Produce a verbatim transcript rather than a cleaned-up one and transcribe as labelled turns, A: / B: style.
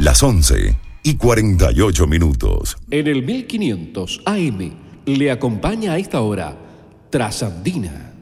A: Las once y cuarenta y ocho minutos.
B: En el mil quinientos A M le acompaña a esta hora Trasandina.